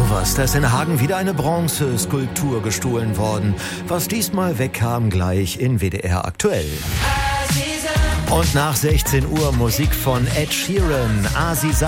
sowas, da ist in Hagen wieder eine Bronzeskulptur gestohlen worden. Was diesmal wegkam, gleich in WDR aktuell. Und nach 16 Uhr Musik von Ed Sheeran, Aziza.